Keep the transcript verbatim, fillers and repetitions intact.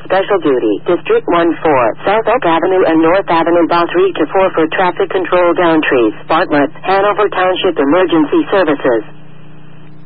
Special Duty, District one four, South Oak Avenue and North Avenue, bow three to four for traffic control. Downtrees, Bartlett, Hanover Township Emergency Services.